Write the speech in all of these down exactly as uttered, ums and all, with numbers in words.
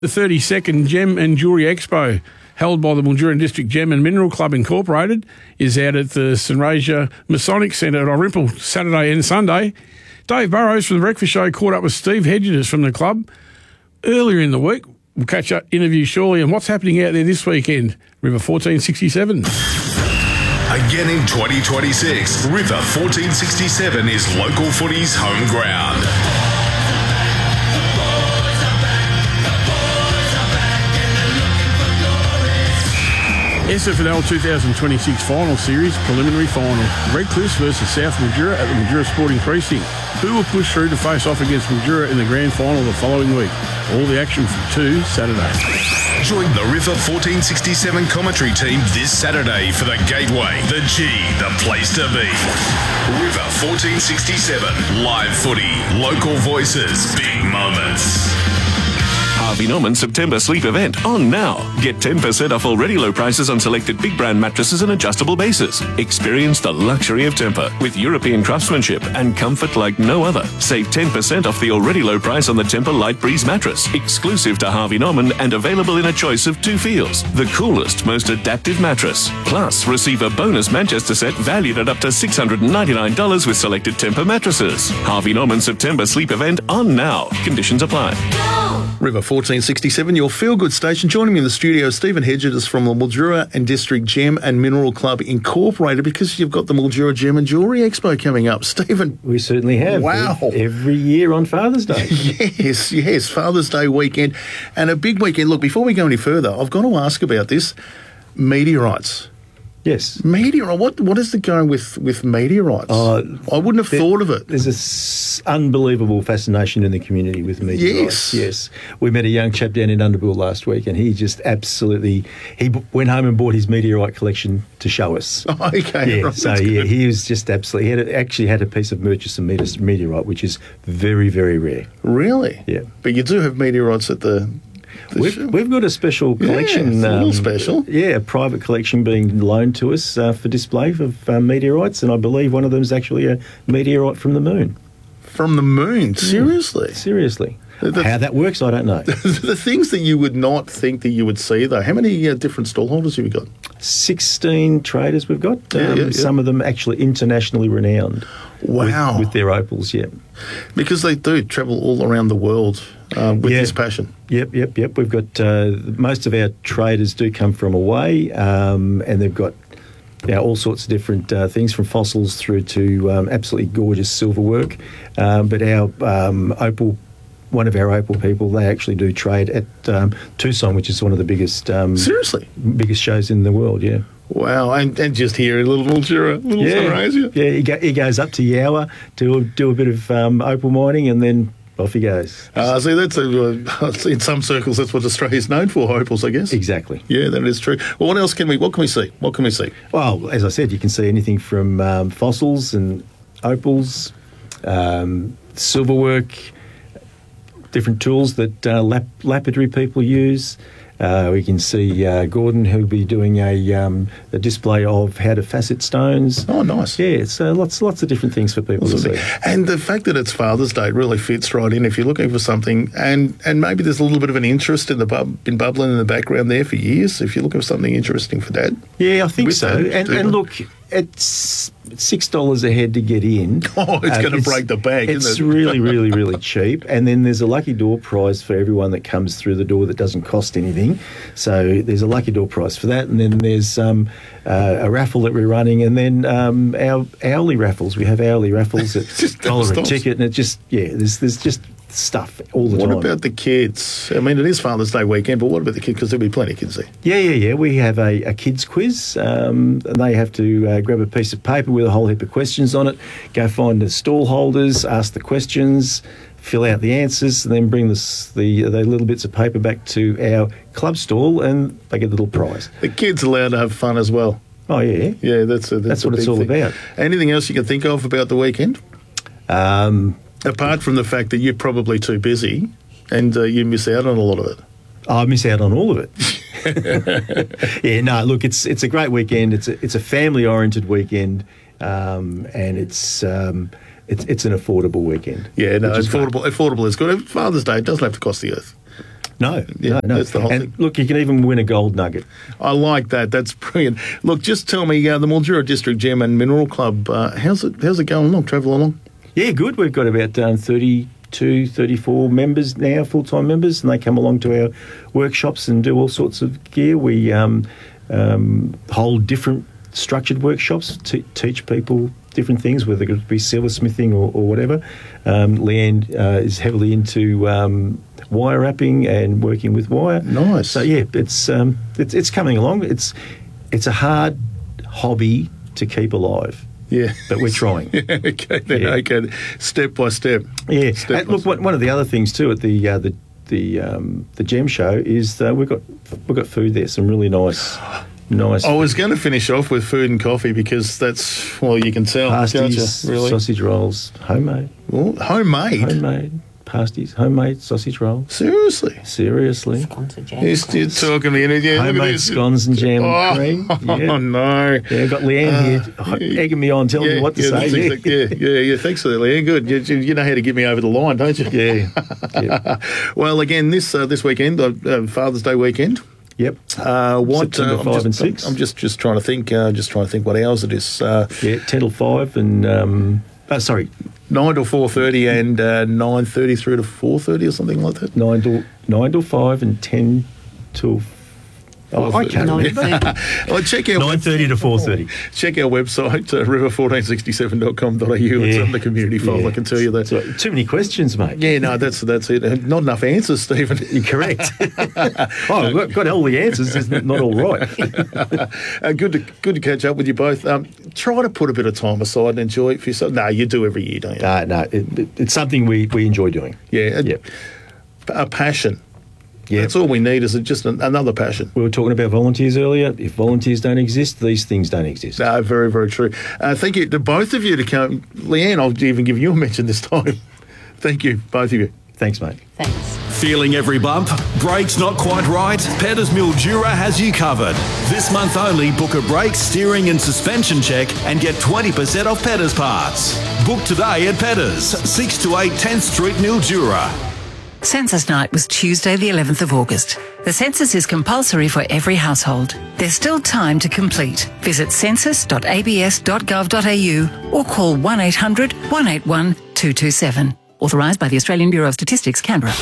The thirty-second Gem and Jewellery Expo, held by the Mildura District Gem and Mineral Club Incorporated, is out at the St Razia Masonic Centre at Orimple Saturday and Sunday. Dave Burrows from The Breakfast Show caught up with Steve Hedges from the club earlier in the week. We'll catch up, interview shortly, and what's happening out there this weekend. River fourteen sixty-seven. Again in twenty twenty-six, River fourteen sixty-seven is local footy's home ground. S F N L twenty twenty-six Final Series Preliminary Final. Redcliffe versus South Mildura at the Mildura Sporting Precinct. Who will push through to face off against Mildura in the grand final the following week? All the action from two Saturday. Join the River fourteen sixty-seven commentary team this Saturday for the Gateway, the G, the place to be. River fourteen sixty-seven, live footy, local voices, big moments. Harvey Norman September sleep event on now. Get ten percent off already low prices on selected big brand mattresses and adjustable bases. Experience the luxury of Tempur with European craftsmanship and comfort like no other. Save ten percent off the already low price on the Tempur Light Breeze mattress, exclusive to Harvey Norman and available in a choice of two feels. The coolest, most adaptive mattress. Plus, receive a bonus Manchester set valued at up to six hundred ninety-nine dollars with selected Tempur mattresses. Harvey Norman September sleep event on now. Conditions apply. River fourteen sixty-seven, your feel-good station. Joining me in the studio, Stephen Hedges from the Mildura and District Gem and Mineral Club Incorporated, because you've got the Mildura Gem and Jewellery Expo coming up. Stephen. We certainly have. Wow. Every year on Father's Day. yes, yes, Father's Day weekend. And a big weekend. Look, before we go any further, I've got to ask about this. Meteorites. Yes. Meteorite. What what is the going with with meteorites? Uh, I wouldn't have there, thought of it. There's this unbelievable fascination in the community with meteorites. Yes. Yes. We met a young chap down in Underbill last week, and he just absolutely he b- went home and bought his meteorite collection to show us. Oh, okay. Yeah. Right, so yeah, he was just absolutely. He had a, actually had a piece of Murchison meteorite, which is very very rare. Really? Yeah. But you do have meteorites at the. We've, we've got a special collection. Yeah, it's a little um, special. Yeah, a private collection being loaned to us uh, for display of uh, meteorites, and I believe one of them is actually a meteorite from the moon. From the moon? Seriously? Yeah, seriously. The, How that works, I don't know. the things that you would not think that you would see, though. How many uh, different stallholders have you got? sixteen traders we've got. Yeah, um, yeah, yeah. Some of them actually internationally renowned. Wow. With, with their opals, yeah. Because they do travel all around the world uh, with Yeah. this passion. Yep, yep, yep. We've got uh, most of our traders do come from away, um, and they've got you know, all sorts of different uh, things, from fossils through to um, absolutely gorgeous silver work. Um, but our um, opal, one of our opal people, they actually do trade at um, Tucson, which is one of the biggest um, Seriously? biggest shows in the world. Yeah. Wow, and, and just here in Little Mildura, Little Yeah, St Razia. yeah. He, go, he goes up to Yower to do a bit of um, opal mining, and then off he goes. Uh, see, that's a, uh, in some circles, that's what Australia's known for, opals, I guess. Exactly. Yeah, that is true. Well, what else can we, what can we see? What can we see? Well, as I said, you can see anything from um, fossils and opals, um, silverwork, different tools that uh, lap- lapidary people use. Uh, we can see uh, Gordon, who'll be doing a, um, a display of how to facet stones. Oh, nice. Yeah, so lots lots of different things for people to see. And the fact that it's Father's Day really fits right in if you're looking for something, and, and maybe there's a little bit of an interest in the bub, been bubbling in the background there for years. If you're looking for something interesting for Dad. Yeah, I think With so. that, And, do and that. look, it's six dollars a head to get in. Oh, it's Uh, going to break the bank, It's isn't it? really, really, really cheap. And then there's a lucky door prize for everyone that comes through the door that doesn't cost anything. So there's a lucky door prize for that. And then there's um, uh, a raffle that we're running. And then um, our hourly raffles. We have hourly raffles at Just a dollar a non-stops. ticket. And it just, yeah, there's, there's just stuff all the What time. about the kids? I mean, it is Father's Day weekend, but what about the kids? Because there'll be plenty of kids there. Yeah, yeah, yeah. We have a, a kids quiz, um, and they have to uh, grab a piece of paper with a whole heap of questions on it, go find the stall holders, ask the questions, fill out the answers, and then bring this, the the little bits of paper back to our club stall, and they get a little prize. The kids allowed to have fun as well. Oh, yeah. Yeah, that's a, that's, That's a what it's big all thing. about. Anything else you can think of about the weekend? Um, Apart from the fact that you're probably too busy and uh, you miss out on a lot of it. I miss out on all of it. Yeah, no, look, it's it's a great weekend. It's a, it's a family-oriented weekend, um, and it's um, it's it's an affordable weekend. Yeah, no, which is great. affordable, affordable is good. Father's Day, it doesn't have to cost the earth. No, Yeah, no, no. that's the whole and thing. look, you can even win a gold nugget. I like that. That's brilliant. Look, just tell me, uh, the Mildura District Gem and Mineral Club, uh, how's it how's it going along, travel along? Yeah, good. We've got about um, thirty-two, thirty-four members now, full-time members, and they come along to our workshops and do all sorts of gear. We um, um, hold different structured workshops to teach people different things, whether it be silversmithing or, or whatever. Um, Leanne uh, is heavily into um, wire wrapping and working with wire. Nice. So yeah, it's um, it's it's coming along. It's it's a hard hobby to keep alive. Yeah. But we're trying. Yeah, okay, then, Yeah. okay, step by step. Yeah. Step And by look, step. one one of the other things too at the uh, the the um, the Gem Show is uh, we've got we've got food there. Some really nice, nice I was going to finish off with food and coffee because that's, well, you can tell, can't pasties, you, really? sausage rolls, homemade, Well, homemade? homemade pasties, homemade sausage rolls. Seriously? Seriously, Scones and jam. You're, you're talking me into yeah, look at homemade this. scones and jam Oh, and cream. Yeah. oh, no. Yeah, I've got Leanne here egging me on, telling Yeah, me what to yeah, say. that's exactly- yeah, yeah, yeah. Thanks for that, Leanne. Good. You, you you know how to get me over the line, don't you? Yeah. Yeah. Well, again, this uh, this weekend, uh, uh, Father's Day weekend. Yep. Uh, what? September uh, I'm five just, and six. I'm just just trying to think. Uh, just trying to think what hours it is. Uh, Yeah, ten till five and um, oh, sorry, Nine to four thirty and uh, nine thirty through to four thirty or something like that. nine till nine till five and ten till. Oh, I can't Nine remember. thirty. Well, check our Nine thirty to four thirty. check our website uh, river fourteen sixty-seven dot com dot a u. It's Yeah. on the community file. I can tell you that. So, too many questions, mate. Yeah, no, that's that's it. Uh, Not enough answers, Stephen. You're correct. oh, I've got, got all the answers. It's not all right. uh, good to good to catch up with you both. Um, try to put a bit of time aside and enjoy it for yourself. No, you do every year, don't you? No, no, it, it, it's something we, we enjoy doing. Yeah, a, Yep. a passion. Yeah. That's all we need is just an, another passion. We were talking about volunteers earlier. If volunteers don't exist, these things don't exist. No, very, very true. Uh, thank you to both of you to come. Leanne, I'll even give you a mention this time. Thank you, both of you. Thanks, mate. Thanks. Feeling every bump? Brakes not quite right? Petters Mildura has you covered. This month only, book a brake, steering and suspension check and get twenty percent off Petters parts. Book today at Petters, six to eight tenth Street, Mildura. Census night was Tuesday, the eleventh of August. The census is compulsory for every household. There's still time to complete. Visit census dot a b s dot gov dot a u or call one eight hundred, one eight one, two two seven. Authorised by the Australian Bureau of Statistics, Canberra.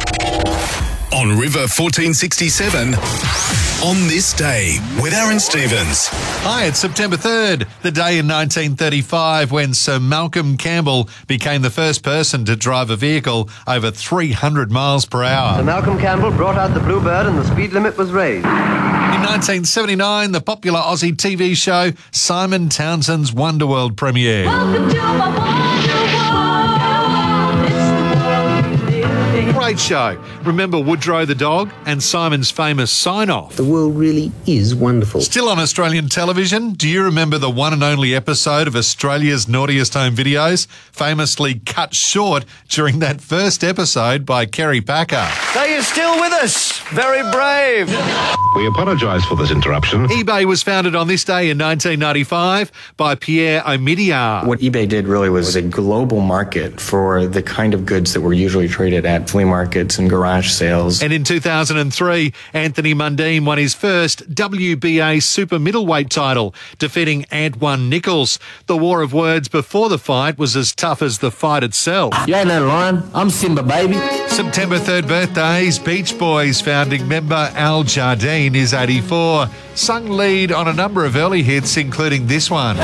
On River fourteen sixty-seven, on this day with Aaron Stevens. Hi, it's September third, the day in nineteen thirty-five when Sir Malcolm Campbell became the first person to drive a vehicle over three hundred miles per hour. Malcolm Campbell brought out the Bluebird and the speed limit was raised. In nineteen seventy-nine, the popular Aussie T V show Simon Townsend's Wonderworld premiered. Welcome to my wonder world. It's the world we live in. Great show. Remember Woodrow the dog and Simon's famous sign-off. The world really is wonderful. Still on Australian television, do you remember the one and only episode of Australia's Naughtiest Home Videos, famously cut short during that first episode by Kerry Packer? So you're still with us. Very brave. We apologise for this interruption. eBay was founded on this day in nineteen ninety-five by Pierre Omidyar. What eBay did really was a global market for the kind of goods that were usually traded at flea markets and garage sales. And in two thousand three, Anthony Mundine won his first W B A super middleweight title, defeating Antoine Nichols. The war of words before the fight was as tough as the fight itself. You ain't no lion. I'm Simba, baby. September third birthdays, Beach Boys founding member Al Jardine is eighty-four. Sung lead on a number of early hits, including this one.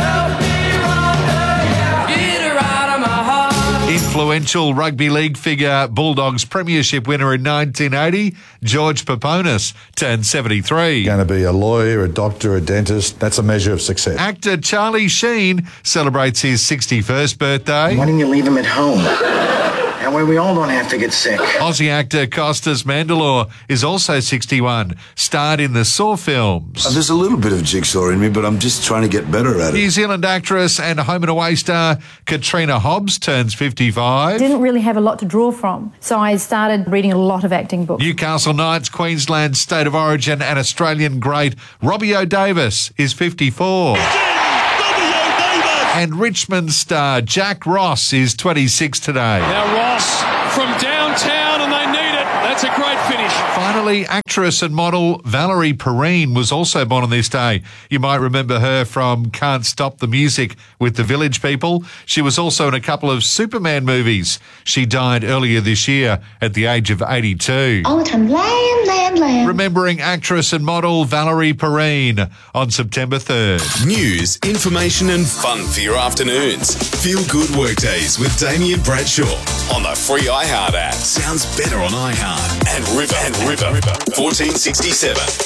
Influential rugby league figure, Bulldogs premiership winner in nineteen eighty, George Peponis, turned seventy-three. Going to be a lawyer, a doctor, a dentist. That's a measure of success. Actor Charlie Sheen celebrates his sixty-first birthday. Why didn't you leave him at home? That way we all don't have to get sick. Aussie actor Costas Mandylor is also sixty-one, starred in the Saw films. Uh, there's a little bit of jigsaw in me, but I'm just trying to get better at it. New Zealand actress and Home and Away star Katrina Hobbs turns fifty-five. Didn't really have a lot to draw from, so I started reading a lot of acting books. Newcastle Knights, Queensland State of Origin and Australian great Robbie O'Davis is fifty-four. And Richmond star Jack Ross is twenty-six today. Now Ross from downtown, and they need it. That's a great finish. Finally, actress and model Valerie Perrine was also born on this day. You might remember her from Can't Stop the Music with the Village People. She was also in a couple of Superman movies. She died earlier this year at the age of eighty-two. All the time, land, land, land. Remembering actress and model Valerie Perrine on September third. News, information and fun for your afternoons. Feel good workdays with Damien Bradshaw on the free iHeart app. Sounds better on iHeart. And River, and River, fourteen sixty-seven.